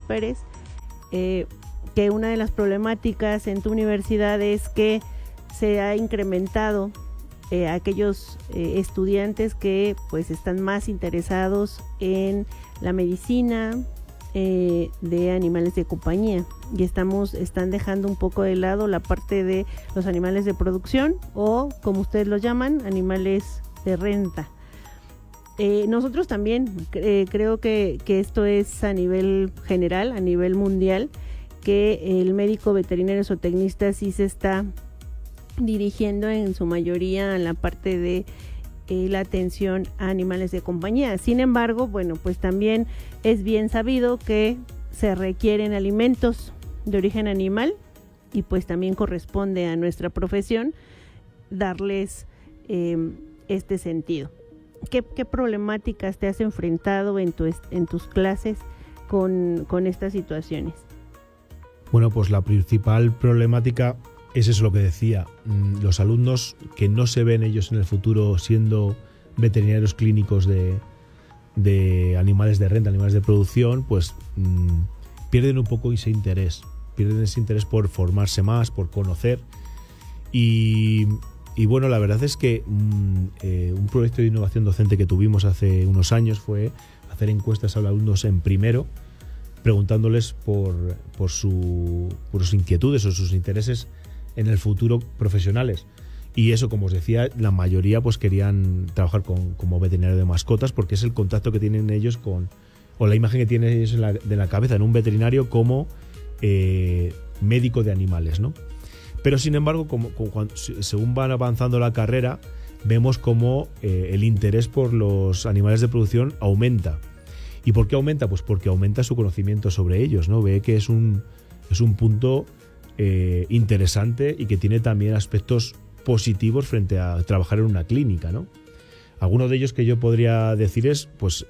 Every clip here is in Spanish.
Pérez, que una de las problemáticas en tu universidad es que se ha incrementado aquellos estudiantes que pues están más interesados en la medicina de animales de compañía, y están dejando un poco de lado la parte de los animales de producción, o como ustedes los llaman, animales de renta. Nosotros también creo que esto es a nivel general, a nivel mundial, que el médico veterinario zootecnista sí se está dirigiendo en su mayoría a la parte de la atención a animales de compañía. Sin embargo, bueno, pues también es bien sabido que se requieren alimentos de origen animal, y pues también corresponde a nuestra profesión darles este sentido. ¿Qué problemáticas te has enfrentado en tus clases con estas situaciones? Bueno, pues la principal problemática es eso, lo que decía, los alumnos que no se ven ellos en el futuro siendo veterinarios clínicos de animales de renta, animales de producción, pues pierden un poco ese interés por formarse más, por conocer. Y bueno, la verdad es que un proyecto de innovación docente que tuvimos hace unos años fue hacer encuestas a los alumnos en primero, preguntándoles por sus inquietudes o sus intereses en el futuro profesionales. Y eso, como os decía, la mayoría pues querían trabajar como veterinario de mascotas, porque es el contacto que tienen ellos o la imagen que tienen ellos de la cabeza en un veterinario como médico de animales, ¿no? Pero sin embargo, según van avanzando la carrera, vemos como el interés por los animales de producción aumenta. ¿Y por qué aumenta? Pues porque aumenta su conocimiento sobre ellos, ¿no? Ve que es un punto interesante y que tiene también aspectos positivos frente a trabajar en una clínica, ¿no? Algunos de ellos que yo podría decir es pues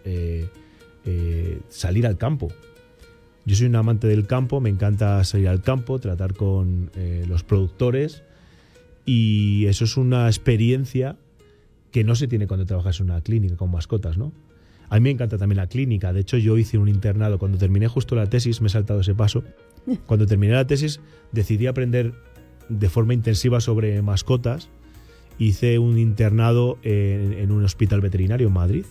salir al campo. Yo soy un amante del campo, me encanta salir al campo, tratar con los productores, y eso es una experiencia que no se tiene cuando trabajas en una clínica con mascotas, ¿no? A mí me encanta también la clínica. De hecho, yo hice un internado. Cuando terminé justo la tesis, me he saltado ese paso. Cuando terminé la tesis, decidí aprender de forma intensiva sobre mascotas. Hice un internado en un hospital veterinario en Madrid,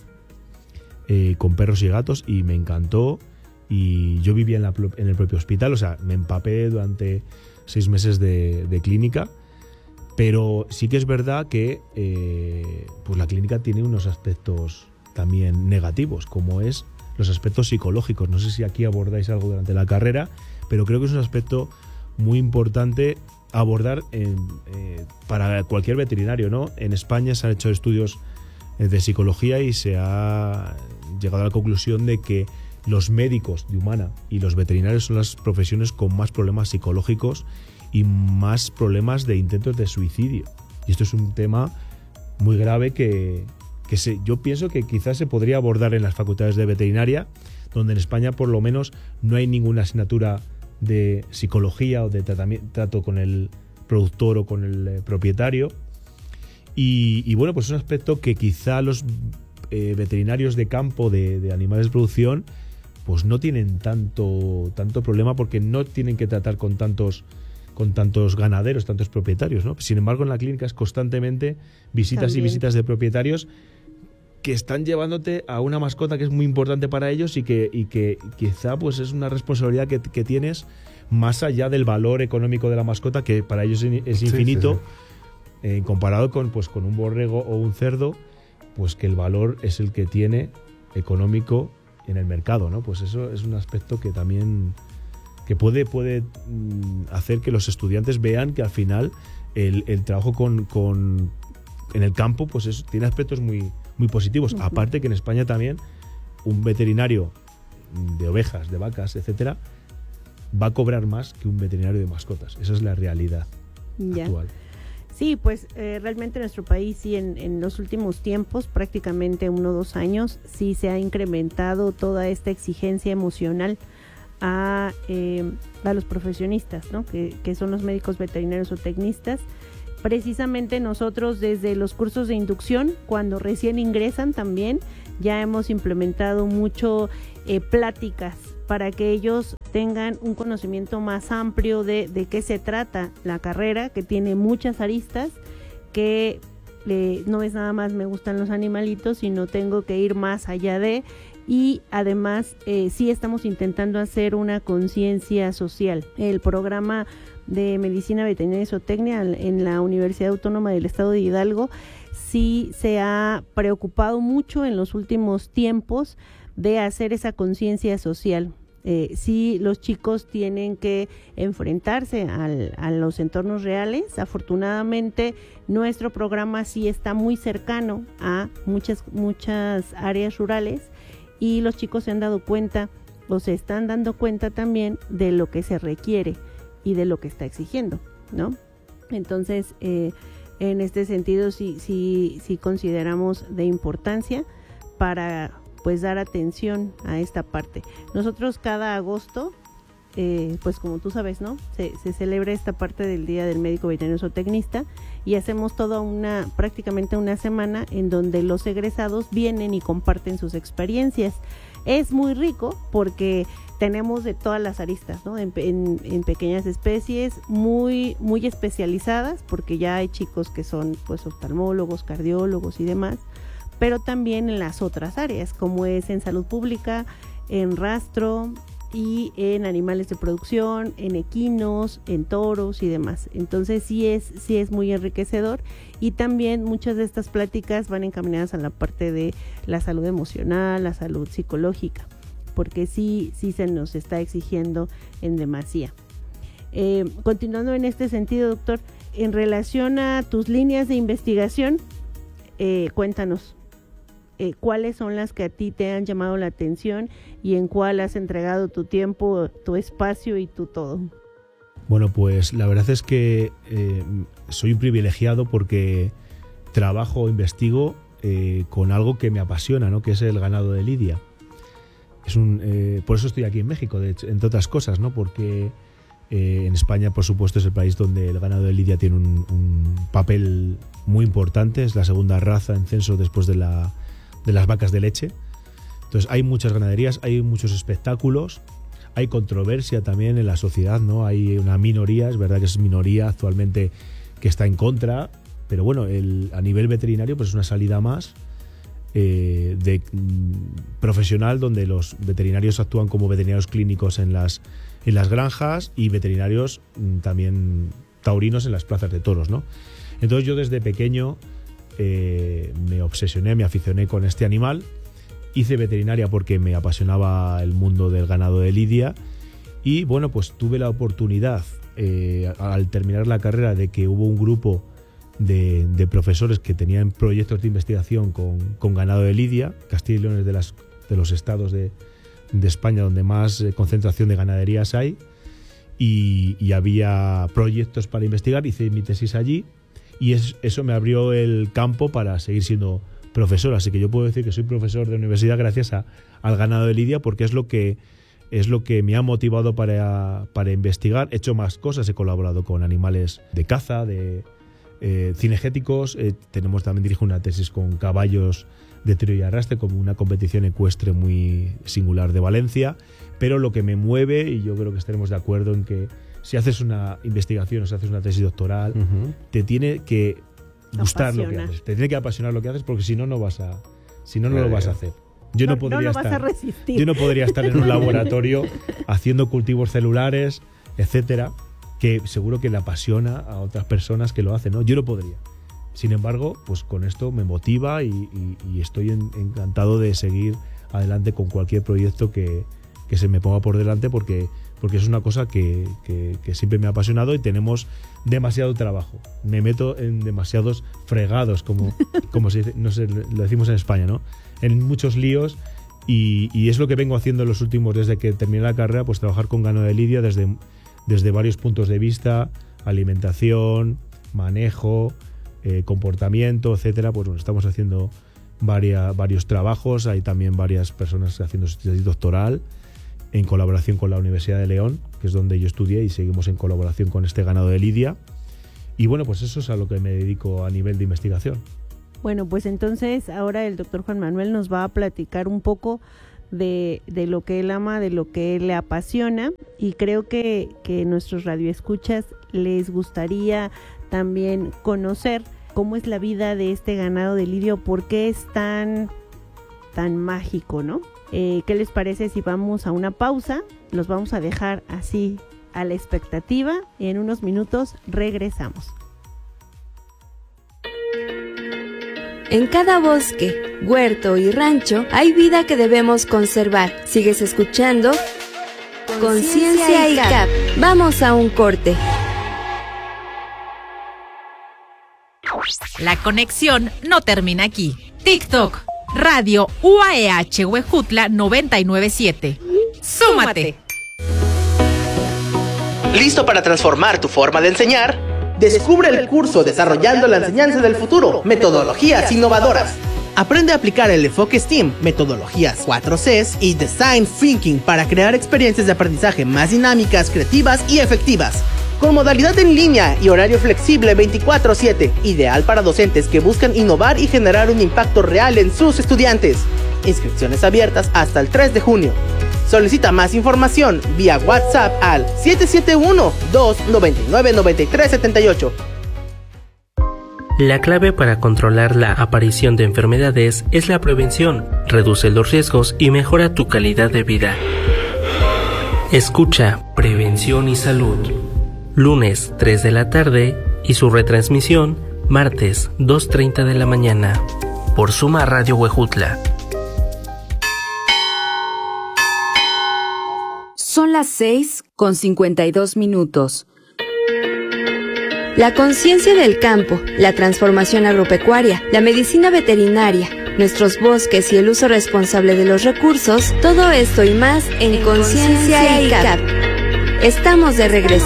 con perros y gatos, y me encantó. Y yo vivía en el propio hospital, o sea, me empapé durante 6 meses de clínica. Pero sí que es verdad que pues la clínica tiene unos aspectos también negativos, como es los aspectos psicológicos. No sé si aquí abordáis algo durante la carrera, pero creo que es un aspecto muy importante abordar para cualquier veterinario, ¿no? En España se han hecho estudios de psicología y se ha llegado a la conclusión de que los médicos de humana y los veterinarios son las profesiones con más problemas psicológicos y más problemas de intentos de suicidio. Y esto es un tema muy grave que yo pienso que quizás se podría abordar en las facultades de veterinaria, donde en España por lo menos no hay ninguna asignatura de psicología o de trato con el productor o con el propietario. Y bueno, pues es un aspecto que quizá los veterinarios de campo de animales de producción pues no tienen tanto problema, porque no tienen que tratar con tantos ganaderos, tantos propietarios, ¿no? Sin embargo, en la clínica es constantemente visitas también. Y visitas de propietarios que están llevándote a una mascota que es muy importante para ellos y que quizá pues es una responsabilidad que tienes más allá del valor económico de la mascota, que para ellos es infinito. Sí. Comparado con un borrego o un cerdo, pues que el valor es el que tiene económico en el mercado, ¿no? Pues eso es un aspecto que también que puede hacer que los estudiantes vean que al final el trabajo en el campo pues tiene aspectos muy, muy positivos. Uh-huh. Aparte que en España también un veterinario de ovejas, de vacas, etcétera, va a cobrar más que un veterinario de mascotas. Esa es la realidad actual. Sí, pues realmente en nuestro país sí en los últimos tiempos, prácticamente 1 o 2 años, sí se ha incrementado toda esta exigencia emocional a los profesionistas, ¿no? Que son los médicos veterinarios o tecnistas. Precisamente nosotros desde los cursos de inducción, cuando recién ingresan también, ya hemos implementado mucho pláticas para que ellos tengan un conocimiento más amplio de qué se trata la carrera, que tiene muchas aristas, que no es nada más me gustan los animalitos, sino tengo que ir más allá de, y además sí estamos intentando hacer una conciencia social. El programa de Medicina Veterinaria y Zootecnia en la Universidad Autónoma del Estado de Hidalgo sí se ha preocupado mucho en los últimos tiempos de hacer esa conciencia social. Sí, los chicos tienen que enfrentarse a los entornos reales. Afortunadamente, nuestro programa sí está muy cercano a muchas áreas rurales, y los chicos se han dado cuenta, o se están dando cuenta también, de lo que se requiere y de lo que está exigiendo, ¿no? Entonces, en este sentido sí consideramos de importancia para pues dar atención a esta parte. Nosotros cada agosto, pues como tú sabes, ¿no? Se celebra esta parte del Día del Médico Veterinario Zootecnista, y hacemos prácticamente una semana en donde los egresados vienen y comparten sus experiencias. Es muy rico porque tenemos de todas las aristas, ¿no? En pequeñas especies muy especializadas, porque ya hay chicos que son pues oftalmólogos, cardiólogos y demás, pero también en las otras áreas, como es en salud pública, en rastro y en animales de producción, en equinos, en toros y demás. Entonces sí es muy enriquecedor, y también muchas de estas pláticas van encaminadas a la parte de la salud emocional, la salud psicológica, porque sí se nos está exigiendo en demasía. Continuando en este sentido, doctor, en relación a tus líneas de investigación, cuéntanos. ¿Cuáles son las que a ti te han llamado la atención y en cuál has entregado tu tiempo, tu espacio y tu todo? Bueno, pues la verdad es que soy un privilegiado porque trabajo o investigo con algo que me apasiona, ¿no? Que es el ganado de lidia. Por eso estoy aquí en México, de hecho, entre otras cosas, ¿no? Porque en España, por supuesto, es el país donde el ganado de lidia tiene un papel muy importante. Es la segunda raza en censo después de las vacas de leche. Entonces hay muchas ganaderías, hay muchos espectáculos, hay controversia también en la sociedad, ¿no? Hay una minoría, es verdad que es minoría actualmente que está en contra, pero bueno, a nivel veterinario pues es una salida más profesional, donde los veterinarios actúan como veterinarios clínicos en las granjas, y veterinarios también taurinos en las plazas de toros, ¿no? Entonces yo desde pequeño me obsesioné, me aficioné con este animal. Hice veterinaria porque me apasionaba el mundo del ganado de lidia, y bueno, pues tuve la oportunidad al terminar la carrera de que hubo un grupo de profesores que tenían proyectos de investigación con ganado de lidia. Castilla y León es de los estados de España donde más concentración de ganaderías hay, y había proyectos para investigar. Hice mi tesis allí, y eso me abrió el campo para seguir siendo profesor. Así que yo puedo decir que soy profesor de universidad gracias al ganado de lidia, porque es lo que me ha motivado para investigar. He hecho más cosas, he colaborado con animales de caza, de cinegéticos. Dirijo una tesis con caballos de tiro y arrastre, como una competición ecuestre muy singular de Valencia. Pero lo que me mueve, y yo creo que estaremos de acuerdo en que si haces una investigación o si haces una tesis doctoral, te tiene que gustar lo que haces, te tiene que apasionar lo que haces, porque si no, no lo vas a hacer. Yo no podría estar en un laboratorio haciendo cultivos celulares, etcétera, que seguro que le apasiona a otras personas que lo hacen, ¿no? Yo no podría. Sin embargo, pues con esto me motiva y estoy encantado de seguir adelante con cualquier proyecto que se me ponga por delante, porque es una cosa que siempre me ha apasionado, y tenemos demasiado trabajo. Me meto en demasiados fregados, como se dice, no sé, lo decimos en España, ¿no? En muchos líos, y es lo que vengo haciendo desde que terminé la carrera, pues trabajar con ganado de lidia desde varios puntos de vista: alimentación, manejo, comportamiento, etcétera. Pues bueno, estamos haciendo varios trabajos. Hay también varias personas haciendo su tesis doctoral en colaboración con la Universidad de León, que es donde yo estudié, y seguimos en colaboración con este ganado de lidia. Y bueno, pues eso es a lo que me dedico a nivel de investigación. Bueno, pues entonces ahora el doctor Juan Manuel nos va a platicar un poco de lo que él ama, de lo que él le apasiona, y creo que nuestros radioescuchas les gustaría también conocer cómo es la vida de este ganado de lidio, por qué es tan mágico, ¿no? ¿Qué les parece si vamos a una pausa? Los vamos a dejar así a la expectativa y en unos minutos regresamos. En cada bosque, huerto y rancho hay vida que debemos conservar. Sigues escuchando Conciencia ICAP. Vamos a un corte. La conexión no termina aquí. TikTok, Radio UAEH Huejutla 997. ¡Súmate! ¿Listo para transformar tu forma de enseñar? Descubre el curso Desarrollando la Enseñanza del Futuro, Metodologías Innovadoras. Aprende a aplicar el enfoque STEAM, metodologías 4Cs y Design Thinking para crear experiencias de aprendizaje más dinámicas, creativas y efectivas. Con modalidad en línea y horario flexible 24/7, ideal para docentes que buscan innovar y generar un impacto real en sus estudiantes. Inscripciones abiertas hasta el 3 de junio. Solicita más información vía WhatsApp al 771-299-9378. La clave para controlar la aparición de enfermedades es la prevención. Reduce los riesgos y mejora tu calidad de vida. Escucha Prevención y Salud. Lunes 3 de la tarde y su retransmisión martes 2:30 de la mañana. Por Suma Radio Huejutla. Son las 6:52. La conciencia del campo, la transformación agropecuaria, la medicina veterinaria, nuestros bosques y el uso responsable de los recursos, todo esto y más en Conciencia ICAP. Estamos de regreso.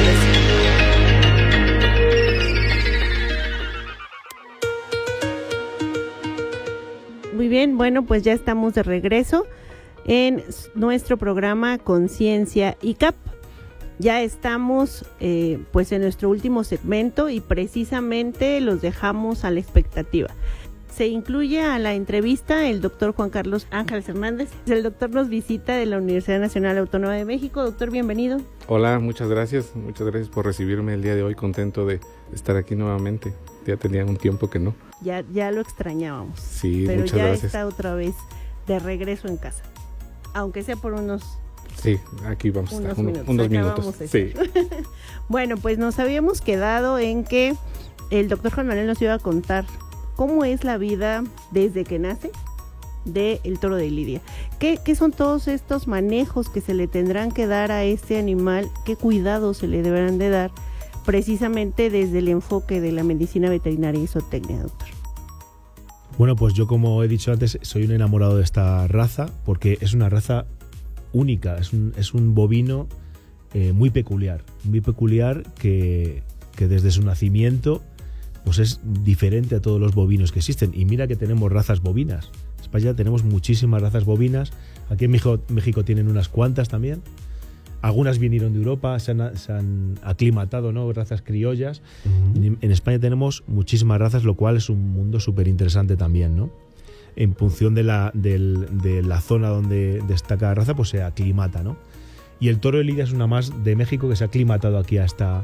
Muy bien, bueno, pues ya estamos de regreso en nuestro programa Conciencia ICAP. Ya estamos pues en nuestro último segmento y precisamente los dejamos a la expectativa. Se incluye a la entrevista el doctor Juan Carlos Ángeles Hernández. El doctor nos visita de la Universidad Nacional Autónoma de México. Doctor, bienvenido. Hola, muchas gracias por recibirme el día de hoy. Contento de estar aquí nuevamente. Ya tenía un tiempo que no. Ya lo extrañábamos. Sí, pero muchas ya gracias. Está otra vez de regreso en casa. Aunque sea por unos... Sí, aquí vamos a estar unos minutos. Sí. Bueno, pues nos habíamos quedado en que el doctor Juan Manuel nos iba a contar cómo es la vida desde que nace del toro de lidia. ¿Qué son todos estos manejos que se le tendrán que dar a este animal? ¿Qué cuidados se le deberán de dar precisamente desde el enfoque de la medicina veterinaria y zootecnia, doctor? Bueno, pues yo, como he dicho antes, soy un enamorado de esta raza porque es una raza única, es un bovino muy peculiar que desde su nacimiento pues es diferente a todos los bovinos que existen. Y mira que tenemos razas bovinas. En España tenemos muchísimas razas bovinas. Aquí en México tienen unas cuantas también. Algunas vinieron de Europa, se han aclimatado, ¿no? Razas criollas. Uh-huh. En España tenemos muchísimas razas, lo cual es un mundo súper interesante también, ¿no? En función de la zona donde está cada raza, pues se aclimata, ¿no? Y el toro de lidia es una más de México que se ha aclimatado aquí a esta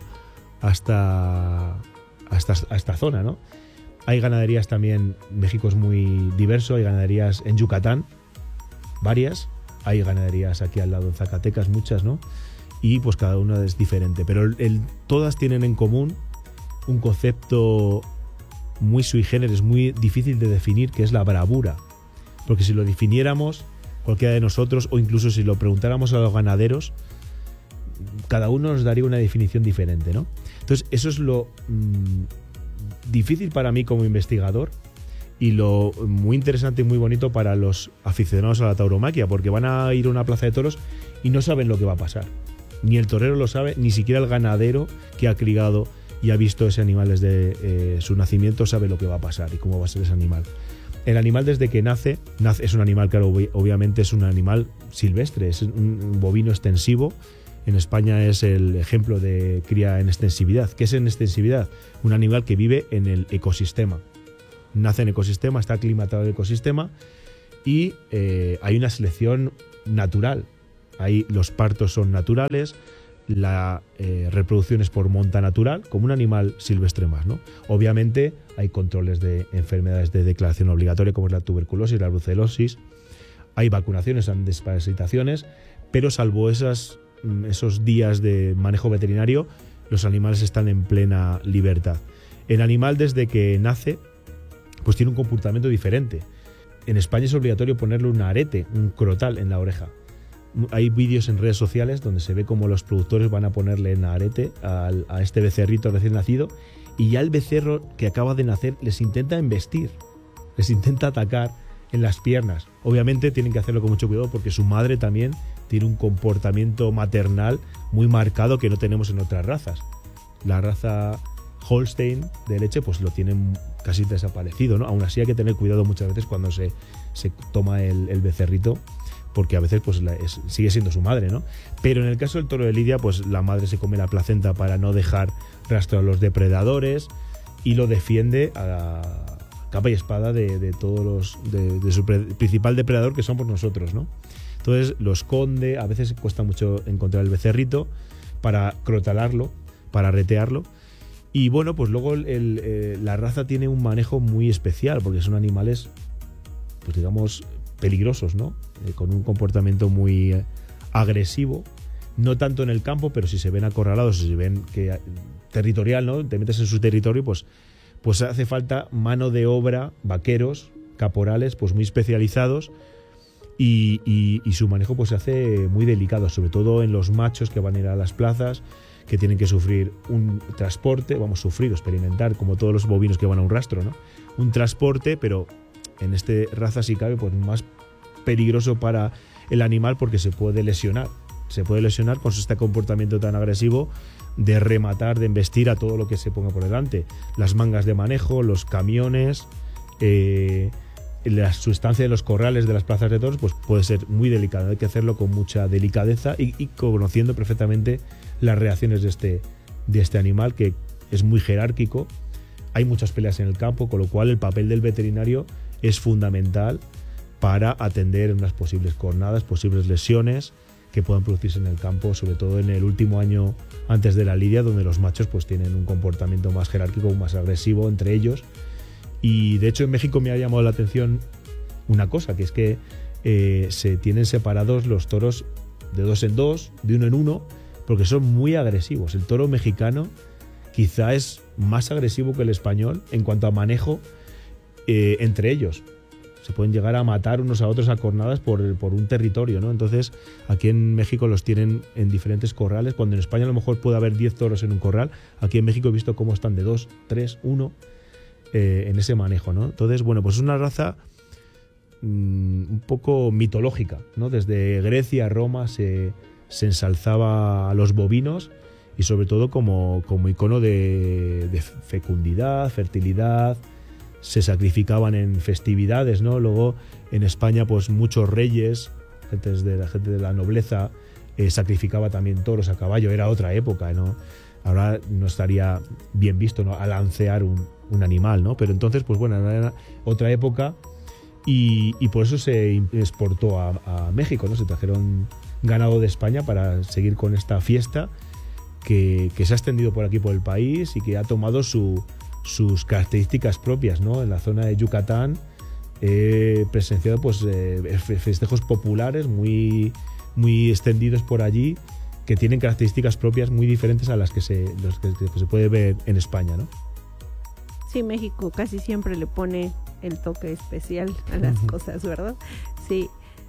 zona, ¿no? Hay ganaderías también, México es muy diverso, hay ganaderías en Yucatán, varias, hay ganaderías aquí al lado en Zacatecas, muchas, ¿no? Y pues cada una es diferente, pero todas tienen en común un concepto muy sui generis, muy difícil de definir, que es la bravura. Porque si lo definiéramos, cualquiera de nosotros, o incluso si lo preguntáramos a los ganaderos, cada uno nos daría una definición diferente, ¿no? Entonces, eso es lo difícil para mí como investigador y lo muy interesante y muy bonito para los aficionados a la tauromaquia, porque van a ir a una plaza de toros y no saben lo que va a pasar. Ni el torero lo sabe, ni siquiera el ganadero que ha criado y ha visto ese animal desde su nacimiento sabe lo que va a pasar y cómo va a ser ese animal. El animal desde que nace es un animal, claro, obviamente es un animal silvestre, es un bovino extensivo. En España es el ejemplo de cría en extensividad. ¿Qué es en extensividad? Un animal que vive en el ecosistema. Nace en ecosistema, está aclimatado al ecosistema y hay una selección natural. Ahí los partos son naturales, la reproducción es por monta natural, como un animal silvestre más, ¿no? Obviamente hay controles de enfermedades de declaración obligatoria, como es la tuberculosis, la brucelosis, hay vacunaciones, hay desparasitaciones, pero salvo esos días de manejo veterinario, los animales están en plena libertad. El animal, desde que nace, pues tiene un comportamiento diferente. En España es obligatorio ponerle un arete, un crotal en la oreja. Hay vídeos en redes sociales donde se ve cómo los productores van a ponerle en arete a este becerrito recién nacido, y ya el becerro que acaba de nacer les intenta embestir, les intenta atacar en las piernas. Obviamente tienen que hacerlo con mucho cuidado porque su madre también tiene un comportamiento maternal muy marcado que no tenemos en otras razas. La raza Holstein de leche pues lo tienen casi desaparecido, ¿no? Aún así hay que tener cuidado muchas veces cuando se toma el becerrito, porque a veces pues sigue siendo su madre, ¿no? Pero en el caso del toro de Lidia, pues la madre se come la placenta para no dejar rastro a los depredadores y lo defiende a capa y espada de todos de su principal depredador, que somos nosotros, ¿no? Entonces lo esconde, a veces cuesta mucho encontrar el becerrito para crotalarlo, para retearlo. Y bueno, pues luego la raza tiene un manejo muy especial, porque son animales, pues digamos, peligrosos, ¿no? Con un comportamiento muy agresivo, no tanto en el campo, pero si se ven acorralados, si se ven que territorial, ¿no? Te metes en su territorio, pues hace falta mano de obra, vaqueros, caporales, pues muy especializados, y su manejo pues se hace muy delicado, sobre todo en los machos que van a ir a las plazas, que tienen que sufrir un transporte, experimentar, como todos los bovinos que van a un rastro, ¿no? Un transporte, pero en esta raza, si cabe, pues más peligroso para el animal, porque se puede lesionar con este comportamiento tan agresivo de rematar, de embestir a todo lo que se ponga por delante. Las mangas de manejo, los camiones, la sustancia de los corrales de las plazas de toros, pues puede ser muy delicado. Hay que hacerlo con mucha delicadeza y conociendo perfectamente las reacciones de este animal, que es muy jerárquico. Hay muchas peleas en el campo, con lo cual el papel del veterinario es fundamental para atender unas posibles cornadas, posibles lesiones que puedan producirse en el campo, sobre todo en el último año antes de la lidia, donde los machos pues tienen un comportamiento más jerárquico, más agresivo entre ellos. Y de hecho en México me ha llamado la atención una cosa, que es que se tienen separados los toros de 2 en 2, de 1 en 1, porque son muy agresivos. El toro mexicano quizá es más agresivo que el español en cuanto a manejo entre ellos. Se pueden llegar a matar unos a otros a cornadas por un territorio, ¿no? Entonces, aquí en México los tienen en diferentes corrales, cuando en España a lo mejor puede haber 10 toros en un corral. Aquí en México he visto cómo están de 2, 3, 1 en ese manejo, ¿no? Entonces, bueno, pues es una raza un poco mitológica, ¿no? Desde Grecia, Roma se ensalzaba a los bovinos, y sobre todo como icono de fecundidad, fertilidad. Se sacrificaban en festividades, ¿no? Luego en España pues muchos reyes, la gente de la nobleza, sacrificaba también toros a caballo. Era otra época, ¿no? Ahora no estaría bien visto, ¿no?, alancear un animal, ¿no? Pero entonces, pues bueno, era otra época, y por eso se exportó a México, ¿no? Se trajeron ganado de España para seguir con esta fiesta que se ha extendido por aquí, por el país, y que ha tomado sus características propias, ¿no? En la zona de Yucatán he presenciado pues festejos populares muy, muy extendidos por allí, que tienen características propias muy diferentes a las que se puede ver en España, ¿no? Sí, México casi siempre le pone el toque especial a las cosas, ¿verdad? Sí.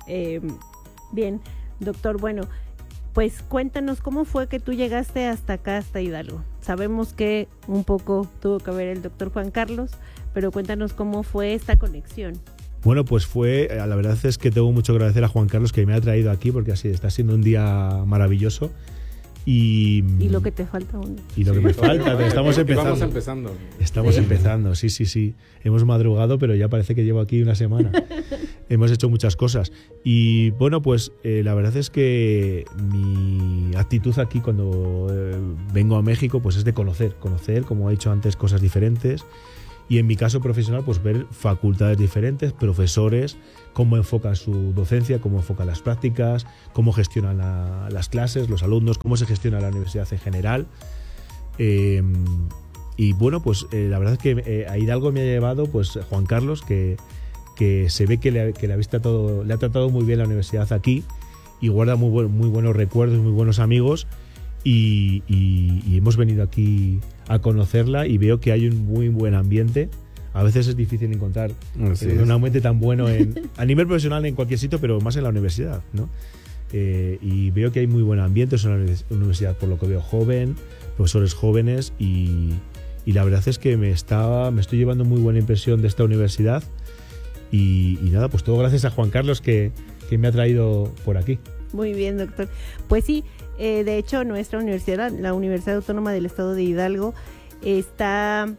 Bien, doctor, bueno, pues cuéntanos cómo fue que tú llegaste hasta acá, hasta Hidalgo. Sabemos que un poco tuvo que ver el doctor Juan Carlos, pero cuéntanos cómo fue esta conexión. Bueno, pues la verdad es que tengo mucho que agradecer a Juan Carlos, que me ha traído aquí, porque así está siendo un día maravilloso. Y lo que te falta aún. Y lo que me falta, estamos empezando. Estamos empezando, sí. Hemos madrugado, pero ya parece que llevo aquí una semana. Hemos hecho muchas cosas. Y bueno, pues la verdad es que mi actitud aquí cuando vengo a México pues es de conocer, como he dicho antes, cosas diferentes. y en mi caso profesional, pues ver facultades diferentes, profesores, cómo enfocan su docencia, cómo enfocan las prácticas, cómo gestionan las clases, los alumnos, cómo se gestiona la universidad en general. Y bueno, pues la verdad es que a Hidalgo me ha llevado pues Juan Carlos, que se ve que le ha tratado muy bien la universidad aquí y guarda muy buenos recuerdos, muy buenos amigos, y hemos venido aquí a conocerla y veo que hay un muy buen ambiente. A veces es difícil encontrar un ambiente tan bueno a nivel profesional en cualquier sitio, pero más en la universidad, ¿no? Y veo que hay muy buen ambiente, es una universidad, por lo que veo, joven, profesores jóvenes, y la verdad es que me estoy llevando muy buena impresión de esta universidad, y nada, pues todo gracias a Juan Carlos que me ha traído por aquí. Muy bien, doctor. Pues sí, de hecho nuestra universidad, la Universidad Autónoma del Estado de Hidalgo, está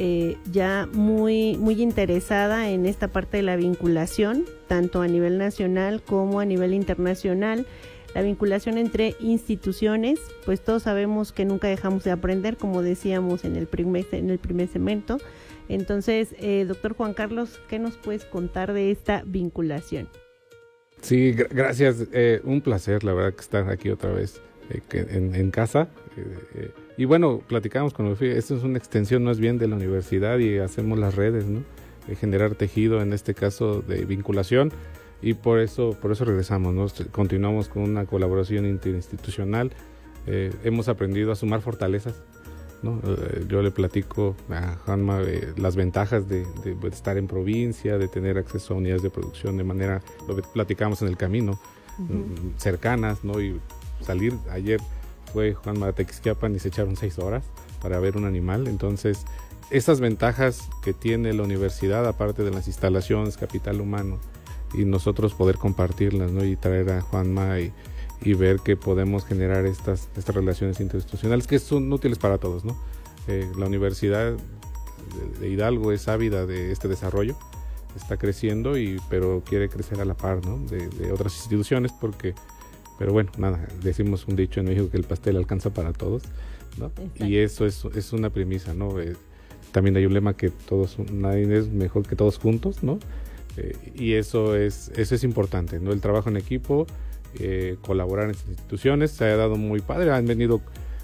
ya muy interesada en esta parte de la vinculación, tanto a nivel nacional como a nivel internacional. La vinculación entre instituciones, pues todos sabemos que nunca dejamos de aprender, como decíamos en el primer segmento. Entonces, doctor Juan Carlos, ¿qué nos puedes contar de esta vinculación? Sí, gracias. Un placer, la verdad, que estar aquí otra vez en casa. Y bueno, platicamos con Lufi, esto es una extensión más bien de la universidad y hacemos las redes, ¿no? Generar tejido, en este caso de vinculación, y por eso regresamos, ¿no? Continuamos con una colaboración interinstitucional. Hemos aprendido a sumar fortalezas, ¿no? Yo le platico a Juanma las ventajas de estar en provincia, de tener acceso a unidades de producción de manera, lo que platicamos en el camino, cercanas, ¿no? Y salir, ayer fue Juanma a Tequisquiapan y se echaron 6 horas para ver un animal. Entonces, esas ventajas que tiene la universidad, aparte de las instalaciones, capital humano, y nosotros poder compartirlas, ¿no? Y traer a Juanma y ver que podemos generar estas relaciones interinstitucionales que son útiles para todos, ¿no? La Universidad de Hidalgo es ávida de este desarrollo, está creciendo, pero quiere crecer a la par, ¿no? de otras instituciones, pero bueno, nada, decimos un dicho en México que el pastel alcanza para todos, ¿no? Y eso es una premisa, ¿no? También hay un lema que nadie es mejor que todos juntos, ¿no? Y eso es importante, ¿no? El trabajo en equipo, colaborar en estas instituciones, se ha dado muy padre. Han venido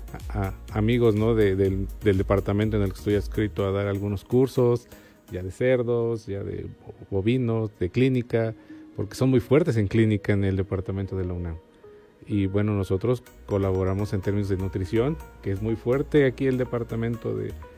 amigos, ¿no? del departamento en el que estoy adscrito a dar algunos cursos, ya de cerdos, ya de bovinos, de clínica, porque son muy fuertes en clínica en el departamento de la UNAM. Y bueno, nosotros colaboramos en términos de nutrición, que es muy fuerte aquí el departamento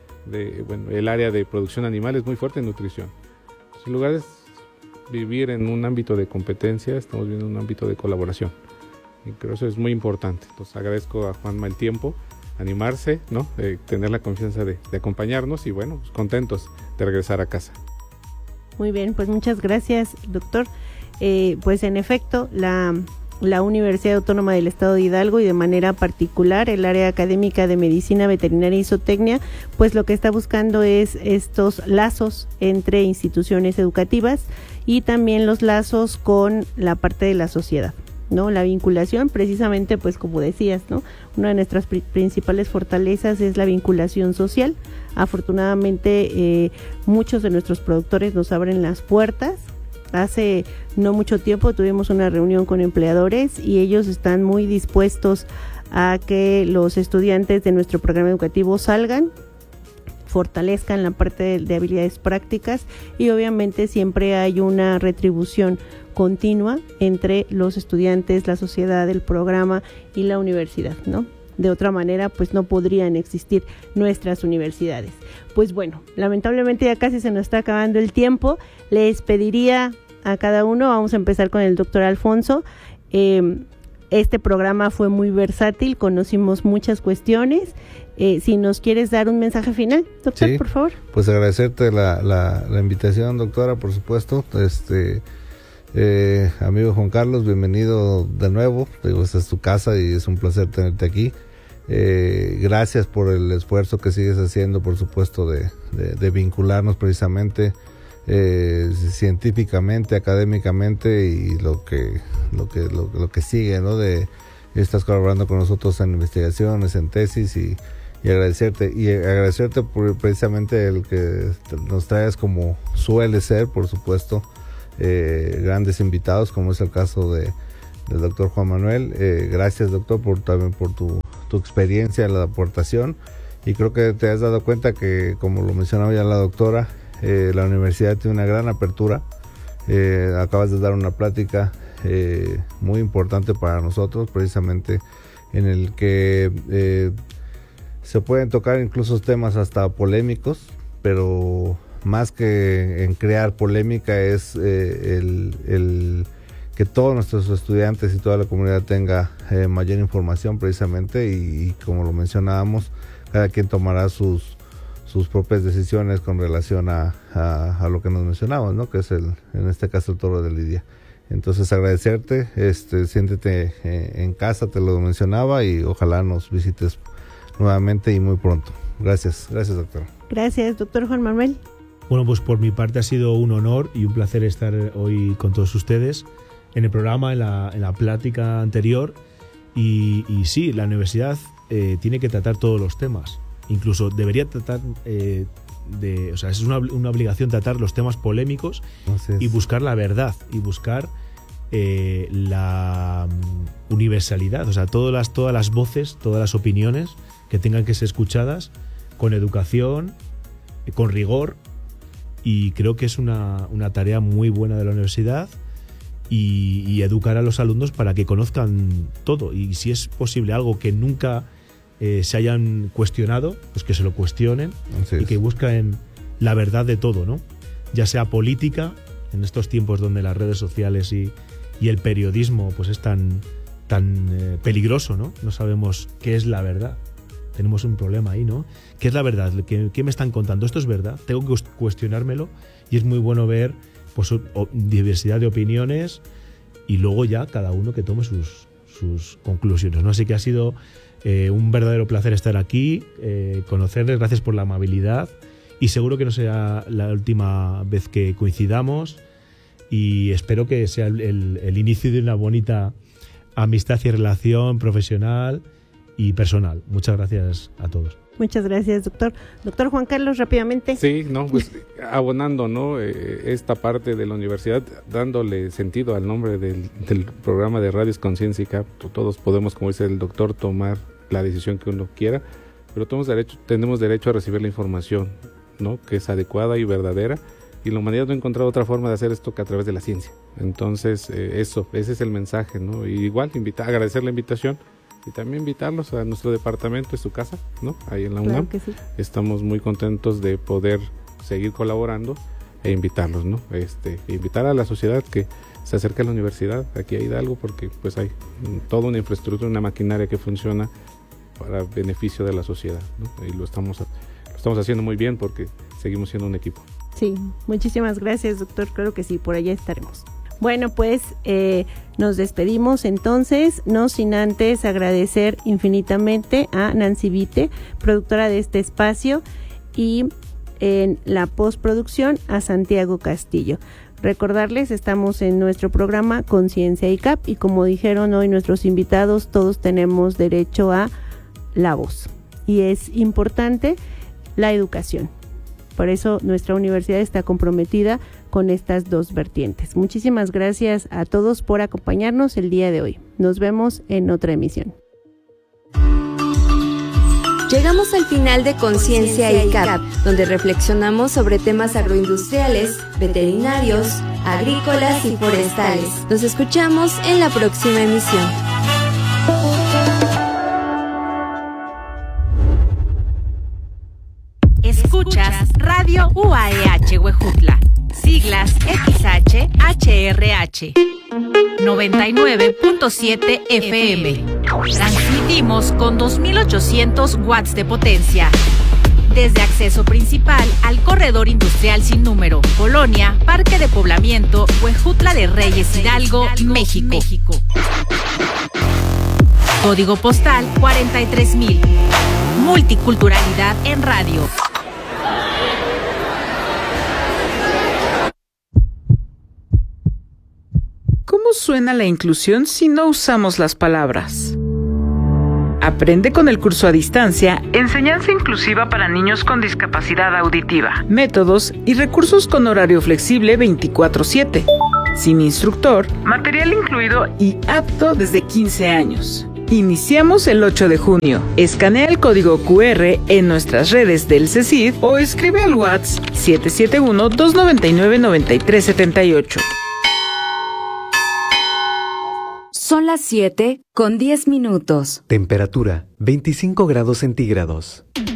el área de producción animal es muy fuerte en nutrición. En lugar de vivir en un ámbito de competencia, estamos viviendo en un ámbito de colaboración. Y creo que eso es muy importante. Entonces agradezco a Juanma el tiempo, animarse, ¿no? Tener la confianza de acompañarnos y bueno, pues contentos de regresar a casa. Muy bien, pues muchas gracias, doctor. Pues en efecto, la Universidad Autónoma del Estado de Hidalgo, y de manera particular el área académica de Medicina Veterinaria y Zootecnia, pues lo que está buscando es estos lazos entre instituciones educativas y también los lazos con la parte de la sociedad, ¿no? La vinculación, precisamente, pues como decías, ¿no? Una de nuestras principales fortalezas es la vinculación social. Afortunadamente, muchos de nuestros productores nos abren las puertas. Hace no mucho tiempo tuvimos una reunión con empleadores y ellos están muy dispuestos a que los estudiantes de nuestro programa educativo salgan, fortalezcan la parte de habilidades prácticas, y obviamente siempre hay una retribución continua entre los estudiantes, la sociedad, el programa y la universidad, ¿no? De otra manera, pues no podrían existir nuestras universidades. Pues bueno, lamentablemente ya casi se nos está acabando el tiempo. Les pediría a cada uno, vamos a empezar con el doctor Alfonso. Este programa fue muy versátil, conocimos muchas cuestiones. Si nos quieres dar un mensaje final, doctor, sí, por favor. Pues agradecerte la invitación, doctora, por supuesto. Amigo Juan Carlos, bienvenido de nuevo. Esta es tu casa y es un placer tenerte aquí. Gracias por el esfuerzo que sigues haciendo, por supuesto, de vincularnos precisamente científicamente, académicamente, y lo que sigue, ¿no? Estás colaborando con nosotros en investigaciones, en tesis, y agradecerte por precisamente el que nos traes, como suele ser, por supuesto, grandes invitados, como es el caso del doctor Juan Manuel. Gracias, doctor, también por tu experiencia, la aportación, y creo que te has dado cuenta que, como lo mencionaba ya la doctora, la universidad tiene una gran apertura. Acabas de dar una plática muy importante para nosotros, precisamente en el que se pueden tocar incluso temas hasta polémicos, pero más que en crear polémica es el que todos nuestros estudiantes y toda la comunidad tenga mayor información, precisamente, y como lo mencionábamos, cada quien tomará sus propias decisiones con relación a lo que nos mencionamos, ¿no? Que es en este caso el Toro de Lidia. Entonces, agradecerte, siéntete en casa, te lo mencionaba, y ojalá nos visites nuevamente y muy pronto. Gracias, doctor. Gracias, doctor Juan Manuel. Bueno, pues por mi parte ha sido un honor y un placer estar hoy con todos ustedes en el programa, en la plática anterior, y sí, la universidad tiene que tratar todos los temas. Incluso debería tratar es una obligación tratar los temas polémicos y buscar la verdad y buscar la universalidad, o sea, todas las voces, todas las opiniones que tengan que ser escuchadas con educación, con rigor, y creo que es una tarea muy buena de la universidad, y educar a los alumnos para que conozcan todo, y si es posible algo que nunca se hayan cuestionado, pues que se lo cuestionen y que busquen la verdad de todo, ¿no? Ya sea política, en estos tiempos donde las redes sociales y el periodismo pues es tan peligroso, ¿no? No sabemos qué es la verdad. Tenemos un problema ahí, ¿no? ¿Qué es la verdad? ¿Qué me están contando? ¿Esto es verdad? Tengo que cuestionármelo, y es muy bueno ver pues diversidad de opiniones, y luego ya cada uno que tome sus conclusiones, ¿no? Así que ha sido un verdadero placer estar aquí, conocerles, gracias por la amabilidad, y seguro que no será la última vez que coincidamos, y espero que sea el inicio de una bonita amistad y relación profesional y personal. Muchas gracias a todos. Muchas gracias, doctor. Doctor Juan Carlos, rápidamente. Sí, no, pues abonando, ¿no? Esta parte de la universidad, dándole sentido al nombre del programa de Radio Conciencia y CAP. Todos podemos, como dice el doctor, tomar la decisión que uno quiera, pero tenemos derecho a recibir la información, ¿no? Que es adecuada y verdadera, y la humanidad no ha encontrado otra forma de hacer esto que a través de la ciencia. Entonces, ese es el mensaje, ¿no? Y igual, agradecer la invitación, y también invitarlos a nuestro departamento, de su casa, ¿no? Ahí en la UNAM. Claro que sí. Estamos muy contentos de poder seguir colaborando e invitarlos, ¿no? Invitar a la sociedad que se acerque a la universidad aquí a Hidalgo, porque pues hay toda una infraestructura, una maquinaria que funciona para beneficio de la sociedad, ¿no? Y lo estamos haciendo muy bien, porque seguimos siendo un equipo. Sí, muchísimas gracias, doctor. Claro que sí, por allá estaremos. Bueno, pues nos despedimos entonces, no sin antes agradecer infinitamente a Nancy Vite, productora de este espacio, y en la postproducción a Santiago Castillo. Recordarles, estamos en nuestro programa Conciencia ICAP, y como dijeron hoy nuestros invitados, todos tenemos derecho a la voz, y es importante la educación. Por eso nuestra universidad está comprometida con estas dos vertientes. Muchísimas gracias a todos por acompañarnos el día de hoy. Nos vemos en otra emisión. Llegamos al final de Conciencia ICAP, donde reflexionamos sobre temas agroindustriales, veterinarios, agrícolas y forestales. Nos escuchamos en la próxima emisión. Escuchas Radio UAEH Huejutla, siglas XH-HRH, 99.7 FM. Transmitimos con 2800 watts de potencia. Desde acceso principal al corredor industrial sin número, Colonia, Parque de Poblamiento, Huejutla de Reyes, Hidalgo, México. Código postal 43000. Multiculturalidad en radio. ¿Cómo suena la inclusión si no usamos las palabras? Aprende con el curso a distancia Enseñanza Inclusiva para Niños con Discapacidad Auditiva, métodos y recursos con horario flexible 24/7, sin instructor, material incluido y apto desde 15 años. Iniciamos el 8 de junio. Escanea el código QR en nuestras redes del CECID o escribe al WhatsApp 771-299-9378. Son las 7:10. Temperatura 25 grados centígrados.